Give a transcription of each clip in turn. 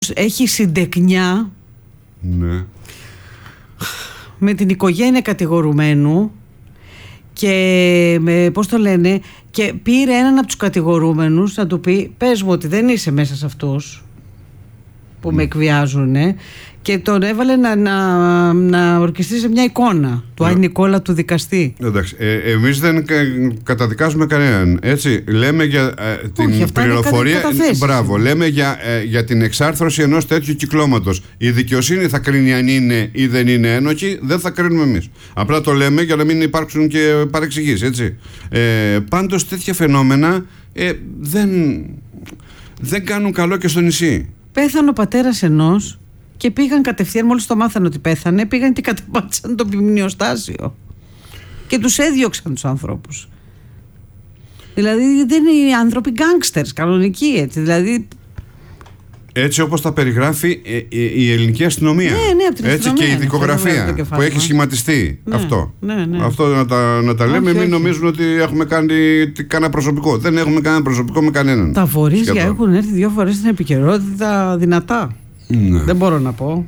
έχει συντεκνιά, ναι, με την οικογένεια κατηγορουμένου και πώς το λένε, και πήρε έναν από τους κατηγορούμενους να του πει: πες μου ότι δεν είσαι μέσα σε αυτούς που με εκβιάζουν, και τον έβαλε να ορκιστεί σε μια εικόνα του Άγιου Νικόλα, του δικαστή. Εντάξει, εμείς δεν καταδικάζουμε κανέναν, έτσι. Λέμε για την πληροφορία. Μπράβο, λέμε για την εξάρθρωση ενός τέτοιου κυκλώματος. Η δικαιοσύνη θα κρίνει αν είναι ή δεν είναι ένοχοι, δεν θα κρίνουμε εμείς. Απλά το λέμε για να μην υπάρξουν και παρεξηγήσεις, έτσι. Πάντως τέτοια φαινόμενα δεν κάνουν καλό και στο νησί. Πέθανε ο πατέρας ενός και πήγαν κατευθείαν, μόλις το μάθανε ότι πέθανε, πήγαν και κατεπάτησαν το μνημειοστάσιο και τους έδιωξαν τους ανθρώπους. Δηλαδή δεν είναι οι άνθρωποι γκάνγκστερς κανονικοί, έτσι, δηλαδή. Έτσι όπως τα περιγράφει η ελληνική αστυνομία. Ναι, από την έτσι αστυνομία, και η δικογραφία που έχει σχηματιστεί. Ναι, αυτό. Ναι. Αυτό να τα λέμε, μην νομίζουν ότι έχουμε κάνει κανένα προσωπικό. Δεν έχουμε κανένα προσωπικό με κανέναν. Τα βορίζια έχουν έρθει 2 φορές στην επικαιρότητα δυνατά. Ναι. Δεν μπορώ να πω.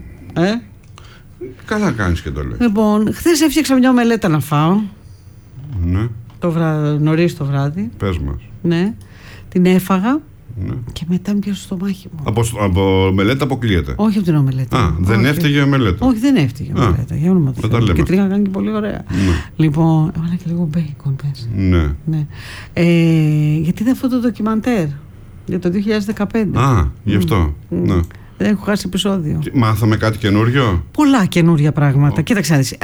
Καλά κάνεις και το λες. Λοιπόν, χθες έφτιαξα μια μελέτα να φάω. Ναι. Νωρίς το βράδυ. Πες μας. Ναι. Την έφαγα. Ναι. Και μετά πιάσε στο μάχη μου. Από μελέτα αποκλείεται. Όχι από την ομελέτα. Δεν έφταιγε η μελέτα. Όχι, δεν έφταιγε η μελέτα. Για όνομα του Θεού. Και την είχα κάνει και πολύ ωραία. Ναι. Λοιπόν, έβαλα και λίγο μπέικον πες. Ναι. Γιατί είδα αυτό το ντοκιμαντέρ για το 2015. Γι' αυτό. Ναι. Δεν έχω χάσει επεισόδιο. Μάθαμε κάτι καινούριο. Πολλά καινούρια πράγματα. Κοίταξε να δεις.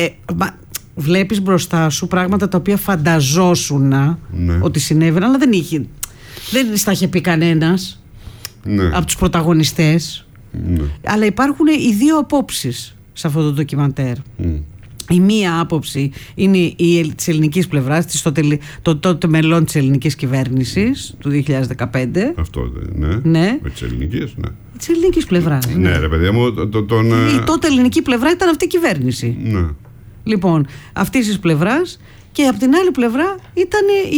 Βλέπεις μπροστά σου πράγματα τα οποία φανταζόσουν ότι συνέβαιναν, αλλά δεν στα είχε πει κανένας από τους πρωταγωνιστές. Αλλά υπάρχουν οι δύο απόψεις σε αυτό το ντοκιμαντέρ. Η μία άποψη είναι της ελληνικής πλευράς, το τότε μελών της ελληνικής κυβέρνησης του 2015. Αυτό, ναι. Με τις ελληνικές, ναι. Της ελληνικής πλευράς. Ναι, ρε παιδιά μου. Η τότε ελληνική πλευρά ήταν αυτή η κυβέρνηση. Ναι. Λοιπόν, αυτής της πλευράς. Και από την άλλη πλευρά ήταν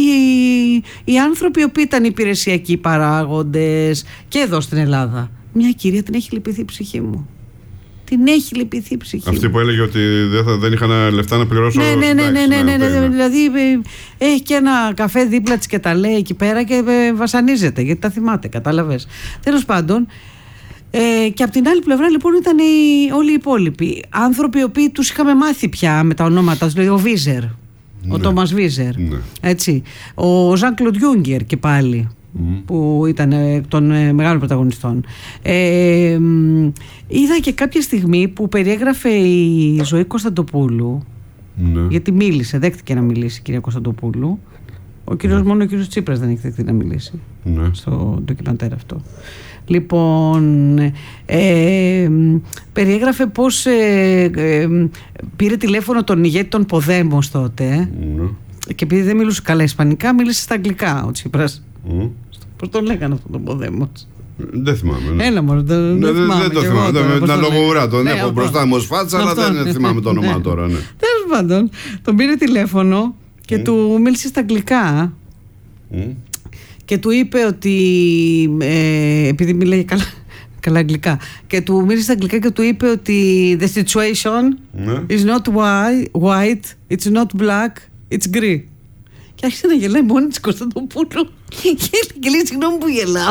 οι άνθρωποι οι οποίοι ήταν υπηρεσιακοί παράγοντες και εδώ στην Ελλάδα. Μια κυρία την έχει λυπηθεί η ψυχή μου. Την έχει λυπηθεί η ψυχή μου. Αυτή που έλεγε ότι δεν είχαν λεφτά να πληρώσω. Ναι. Δηλαδή έχει και ένα καφέ δίπλα της και τα λέει εκεί πέρα και βασανίζεται γιατί τα θυμάται, κατάλαβες. Τέλος πάντων. Και από την άλλη πλευρά λοιπόν ήταν όλοι οι υπόλοιποι άνθρωποι οι οποίοι τους είχαμε μάθει πια με τα ονόματα, δηλαδή ο Βίζερ. Ο Τόμας Βίζερ, έτσι. Ο Ζαν Κλοντ Γιούγκερ και πάλι, που ήταν των μεγάλων πρωταγωνιστών. Είδα και κάποια στιγμή που περιέγραφε η Ζωή Κωνσταντοπούλου, γιατί δέχτηκε να μιλήσει η κυρία Κωνσταντοπούλου. Μόνο ο κύριος Τσίπρας δεν έχει δεχτεί να μιλήσει στο ντοκιμαντέρ αυτό. Λοιπόν, περιέγραφε πως πήρε τηλέφωνο τον ηγέτη των Ποδέμος τότε και επειδή δεν μιλούσε καλά ισπανικά μίλησε στα αγγλικά ο Τσίπρας. Πώς τον λέγανε αυτόν τον Ποδέμος? Δεν θυμάμαι. Έλα μωρέ, δεν το θυμάμαι. Την αλογοβουρά τον έχω μπροστά μου ως φάτσα, αλλά δεν θυμάμαι το όνομα τώρα. Τέλος πάντων, τον πήρε τηλέφωνο και του μίλησε στα αγγλικά. Και του είπε ότι επειδή μιλάει καλά αγγλικά, και του μίλησε στα αγγλικά και του είπε ότι the situation is not white, it's not black, it's grey. Και άρχισε να γελάει μόνη της Κωνσταντοπούλου και λέει συγγνώμη που γελάω.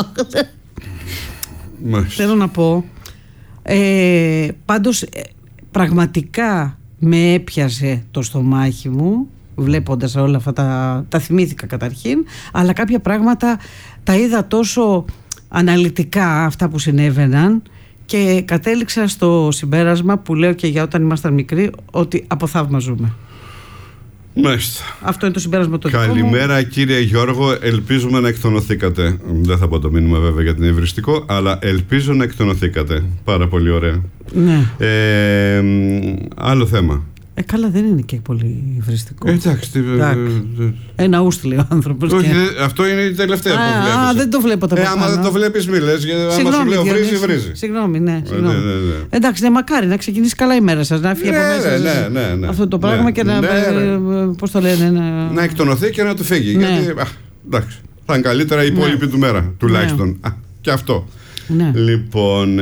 Θέλω να πω πάντως πραγματικά με έπιασε το στομάχι μου βλέποντας όλα αυτά τα θυμήθηκα καταρχήν, αλλά κάποια πράγματα τα είδα τόσο αναλυτικά αυτά που συνέβαιναν και κατέληξα στο συμπέρασμα που λέω και για όταν ήμασταν μικροί, ότι αποθαυμαζούμε. Μάλιστα. Αυτό είναι το συμπέρασμα το δικό μου. Καλημέρα κύριε Γιώργο, ελπίζουμε να εκτονωθήκατε. Δεν θα πω το μήνυμα βέβαια για την ευρυστικό, αλλά ελπίζω να εκτονωθήκατε. Πάρα πολύ ωραία. Ναι. Άλλο θέμα. Καλά, δεν είναι και πολύ υβριστικό. Εντάξει. Ένα ούστι λέει ο άνθρωπος. Όχι, αυτό είναι η τελευταία που βλέπεις. Δεν το βλέπω τα άμα δεν το βλέπεις μη λες, γιατί άμα σου λέω βρίζει. Συγγνώμη, ναι. Εντάξει, μακάρι να ξεκινήσει καλά η μέρα σας, να φύγει από μέσα αυτό το πράγμα και να. Πώς το λένε, να εκτονωθεί και να του φύγει. Γιατί εντάξει, θα είναι καλύτερα η υπόλοιπη του μέρα τουλάχιστον. Και αυτό. Λοιπόν.